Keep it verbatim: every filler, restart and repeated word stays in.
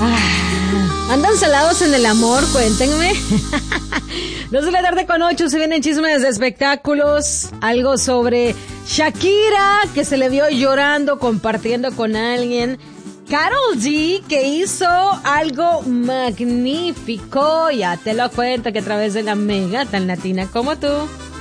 Ah, ¿andan salados en el amor? Cuéntenme. Dos de la tarde con ocho, se vienen chismes de espectáculos. Algo sobre Shakira, que se le vio llorando, compartiendo con alguien. Karol G, que hizo algo magnífico. Ya te lo cuento, que a través de la Mega, tan latina como tú.